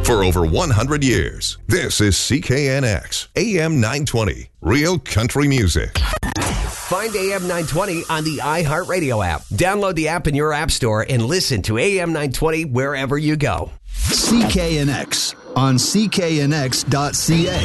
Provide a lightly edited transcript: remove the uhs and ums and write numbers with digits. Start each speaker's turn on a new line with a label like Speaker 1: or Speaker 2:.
Speaker 1: for over 100 years. This is CKNX, AM 920, Real Country Music.
Speaker 2: Find AM 920 on the iHeartRadio app. Download the app in your app store and listen to AM 920 wherever you go.
Speaker 3: CKNX on cknx.ca.